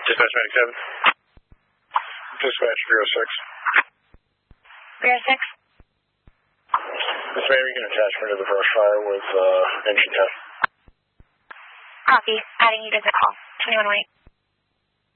Dispatch Medic 7. Dispatch Bureau 6. Bureau 6. Miss Mary, you can attach me to the brush fire with engine 10. Copy. Adding you to the call. 21 wait.